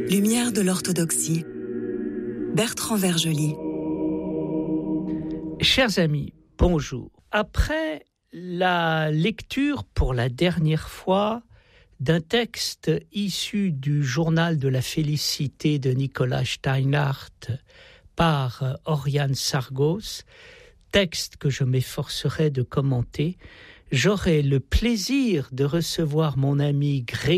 Lumière de l'orthodoxie. Bertrand Vergely. Chers amis, bonjour. Après la lecture pour la dernière fois d'un texte issu du journal de la félicité de Nicolas Steinhardt par Oriane Sargos, texte que je m'efforcerai de commenter, j'aurai le plaisir de recevoir mon ami Grégory